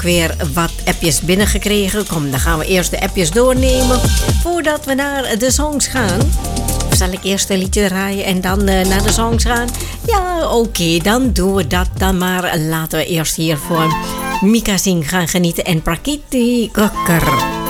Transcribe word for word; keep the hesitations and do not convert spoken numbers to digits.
weer wat appjes binnengekregen. Kom, dan gaan we eerst de appjes doornemen voordat we naar de songs gaan. Of zal ik eerst een liedje draaien en dan uh, naar de songs gaan? Ja, oké, okay, dan doen we dat dan maar. Laten we eerst hier voor Mika Singh gaan genieten en Prakriti Kakkar.